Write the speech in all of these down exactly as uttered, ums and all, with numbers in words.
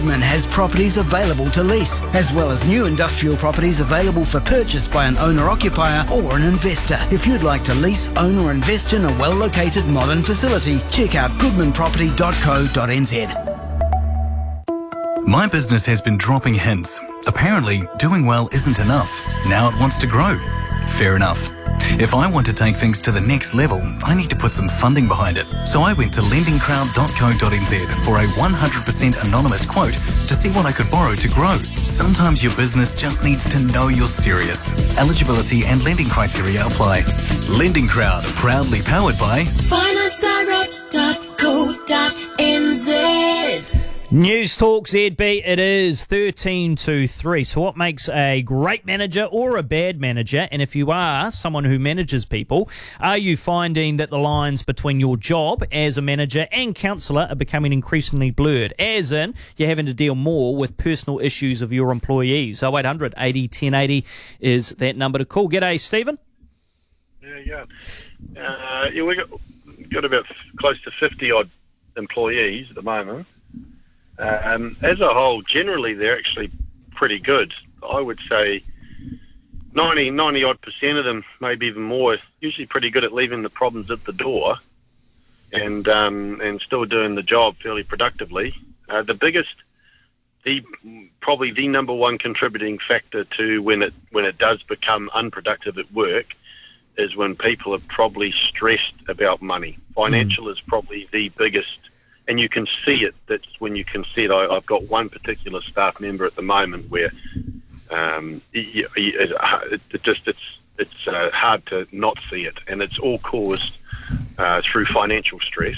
Goodman has properties available to lease, as well as new industrial properties available for purchase by an owner-occupier or an investor. If you'd like to lease, own or invest in a well-located modern facility, check out goodman property dot co dot n z. My business has been dropping hints. Apparently, doing well isn't enough. Now it wants to grow. Fair enough. If I want to take things to the next level, I need to put some funding behind it. So I went to lending crowd dot co dot n z for a one hundred percent anonymous quote to see what I could borrow to grow. Sometimes your business just needs to know you're serious. Eligibility and lending criteria apply. Lending Crowd, proudly powered by finance direct dot co dot n z. News Talk Z B, it is thirteen to three. So what makes a great manager or a bad manager? And if you are someone who manages people, are you finding that the lines between your job as a manager and counsellor are becoming increasingly blurred? As in, you're having to deal more with personal issues of your employees. oh eight hundred eighty ten eighty is that number to call. G'day, Stephen. Yeah, yeah. Uh, yeah, we've got, got about close to fifty-odd employees at the moment. Um, as a whole, generally, they're actually pretty good. I would say ninety, ninety-odd percent of them, maybe even more, usually pretty good at leaving the problems at the door and um, and still doing the job fairly productively. Uh, the biggest, the probably the number one contributing factor to when it when it does become unproductive at work is when people are probably stressed about money. Financial mm. is probably the biggest. And you can see it. That's when you can see it. I, I've got one particular staff member at the moment where um, it, it, it just it's it's uh, hard to not see it, and it's all caused uh, through financial stress.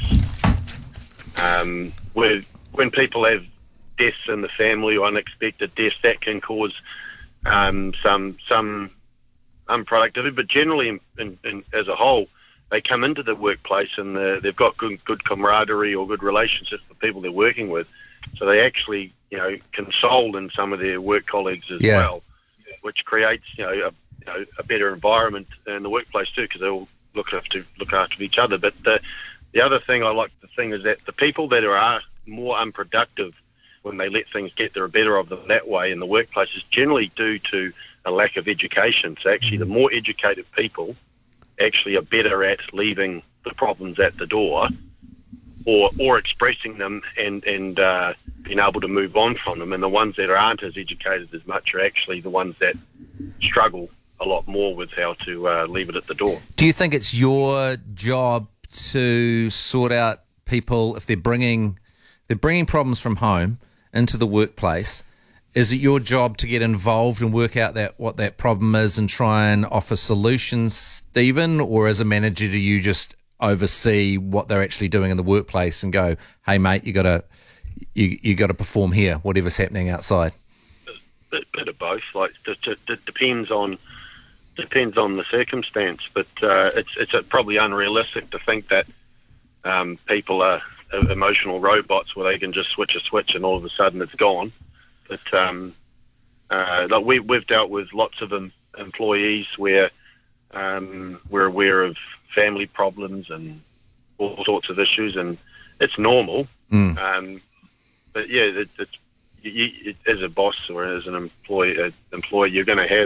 Um, where when people have deaths in the family or unexpected deaths, that can cause um, some some unproductivity. But generally, in, in, in, as a whole, they come into the workplace and they've got good, good camaraderie or good relationships with the people they're working with. So they actually, you know, console in some of their work colleagues as yeah. well, which creates, you know, a, you know, a better environment in the workplace too, because they all look after look after each other. But the the other thing I like to think is that the people that are, are more unproductive when they let things get the better of them that way in the workplace is generally due to a lack of education. So actually, the more educated people actually are better at leaving the problems at the door or or expressing them and, and uh, being able to move on from them. And the ones that aren't as educated as much are actually the ones that struggle a lot more with how to uh, leave it at the door. Do you think it's your job to sort out people if they're bringing they're bringing problems from home into the workplace? Is it your job to get involved and work out that what that problem is and try and offer solutions, Stephen? Or as a manager, do you just oversee what they're actually doing in the workplace and go, "Hey, mate, you got to you you got to perform here, whatever's happening outside"? A bit, bit of both. Like it, it, it depends on depends on the circumstance, but uh, it's it's probably unrealistic to think that um, people are emotional robots where they can just switch a switch and all of a sudden it's gone. But um, uh, like we, we've dealt with lots of em- employees where um, we're aware of family problems and all sorts of issues, and it's normal. Mm. Um, but yeah, it, it's you, it, as a boss or as an employee, uh, employee, you're going to have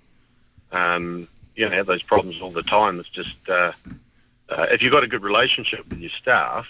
um, you're going to have those problems all the time. It's just uh, uh, if you've got a good relationship with your staff.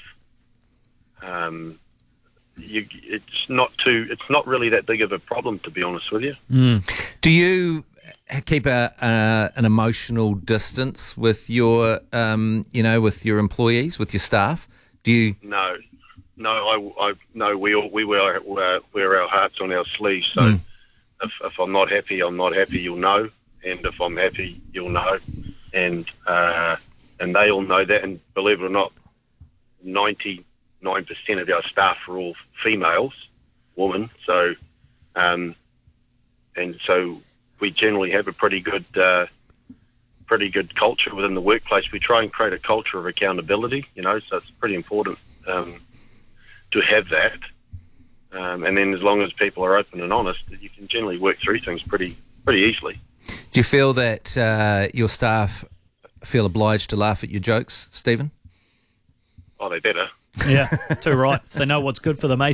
Um, You, it's not too. It's not really that big of a problem, to be honest with you. Mm. Do you keep a, a an emotional distance with your, um, you know, with your employees, with your staff? Do you? No, no. I, I no. We all we wear wear, wear our hearts on our sleeves. So Mm. if, if I'm not happy, I'm not happy. You'll know, and if I'm happy, you'll know, and uh, and they all know that. And believe it or not, ninety. Nine percent of our staff are all females, women. So, um, and so we generally have a pretty good, uh, pretty good culture within the workplace. We try and create a culture of accountability. You know, so it's pretty important um, to have that. Um, and then, as long as people are open and honest, you can generally work through things pretty, pretty easily. Do you feel that uh, your staff feel obliged to laugh at your jokes, Stephen? Oh, they better. Yeah, too right. If they know what's good for them, eh?